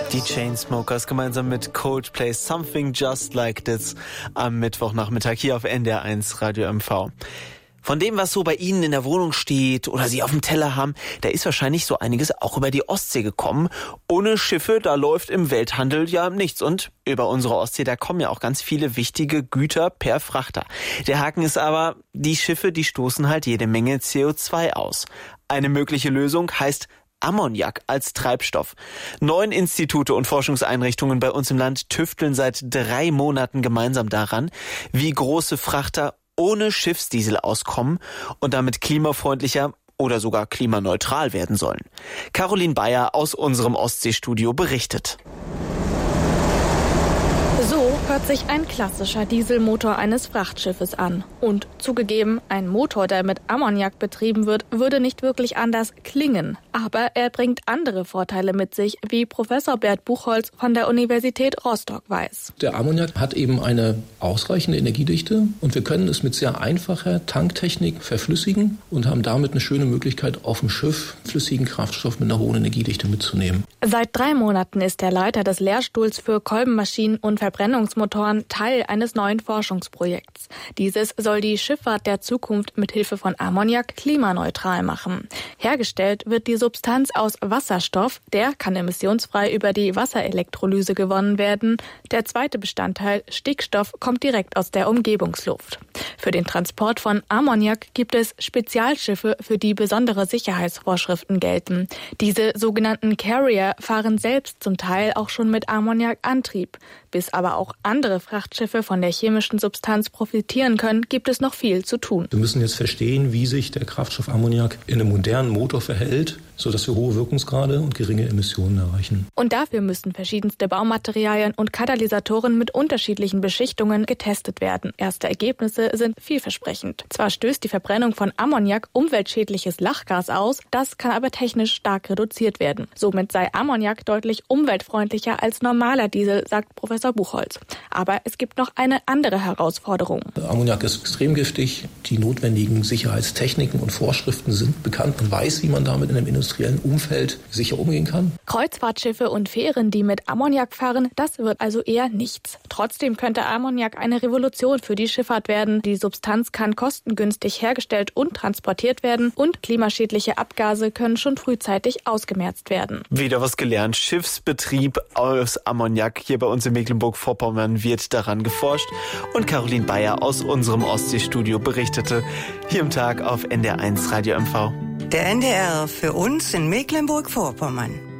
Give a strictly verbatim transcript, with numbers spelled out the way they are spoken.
Die Chainsmokers gemeinsam mit Coldplay Something Just Like This am Mittwochnachmittag hier auf N D R eins Radio M V. Von dem, was so bei Ihnen in der Wohnung steht oder Sie auf dem Teller haben, da ist wahrscheinlich so einiges auch über die Ostsee gekommen. Ohne Schiffe, da läuft im Welthandel ja nichts. Und über unsere Ostsee, da kommen ja auch ganz viele wichtige Güter per Frachter. Der Haken ist aber, die Schiffe, die stoßen halt jede Menge C O zwei aus. Eine mögliche Lösung heißt Ammoniak als Treibstoff. Neun Institute und Forschungseinrichtungen bei uns im Land tüfteln seit drei Monaten gemeinsam daran, wie große Frachter ohne Schiffsdiesel auskommen und damit klimafreundlicher oder sogar klimaneutral werden sollen. Caroline Bayer aus unserem Ostseestudio berichtet. So hört sich ein klassischer Dieselmotor eines Frachtschiffes an. Und zugegeben, ein Motor, der mit Ammoniak betrieben wird, würde nicht wirklich anders klingen. Aber er bringt andere Vorteile mit sich, wie Professor Bert Buchholz von der Universität Rostock weiß. Der Ammoniak hat eben eine ausreichende Energiedichte und wir können es mit sehr einfacher Tanktechnik verflüssigen und haben damit eine schöne Möglichkeit, auf dem Schiff flüssigen Kraftstoff mit einer hohen Energiedichte mitzunehmen. Seit drei Monaten ist der Leiter des Lehrstuhls für Kolbenmaschinen und Verbrennungsmotoren Teil eines neuen Forschungsprojekts. Dieses soll die Schifffahrt der Zukunft mit Hilfe von Ammoniak klimaneutral machen. Hergestellt wird die Substanz aus Wasserstoff, der kann emissionsfrei über die Wasserelektrolyse gewonnen werden. Der zweite Bestandteil, Stickstoff, kommt direkt aus der Umgebungsluft. Für den Transport von Ammoniak gibt es Spezialschiffe, für die besondere Sicherheitsvorschriften gelten. Diese sogenannten Carrier fahren selbst zum Teil auch schon mit Ammoniakantrieb. Bis aber auch andere Frachtschiffe von der chemischen Substanz profitieren können, gibt es noch viel zu tun. Wir müssen jetzt verstehen, wie sich der Kraftstoff Ammoniak in einem modernen Motor verhält, sodass wir hohe Wirkungsgrade und geringe Emissionen erreichen. Und dafür müssen verschiedenste Baumaterialien und Katalysatoren mit unterschiedlichen Beschichtungen getestet werden. Erste Ergebnisse sind vielversprechend. Zwar stößt die Verbrennung von Ammoniak umweltschädliches Lachgas aus, das kann aber technisch stark reduziert werden. Somit sei Ammoniak deutlich umweltfreundlicher als normaler Diesel, sagt Professor Buchholz. Aber es gibt noch eine andere Herausforderung. Ammoniak ist extrem giftig. Die notwendigen Sicherheitstechniken und Vorschriften sind bekannt. Man weiß, wie man damit in einem industriellen Umfeld sicher umgehen kann. Kreuzfahrtschiffe und Fähren, die mit Ammoniak fahren, das wird also eher nichts. Trotzdem könnte Ammoniak eine Revolution für die Schifffahrt werden. Die Substanz kann kostengünstig hergestellt und transportiert werden und klimaschädliche Abgase können schon frühzeitig ausgemerzt werden. Wieder was gelernt. Schiffsbetrieb aus Ammoniak hier bei uns in Mecklenburg-Vorpommern wird daran geforscht. Und Caroline Bayer aus unserem Ostseestudio berichtete hier im Tag auf N D R eins Radio M V. Der N D R für uns in Mecklenburg-Vorpommern.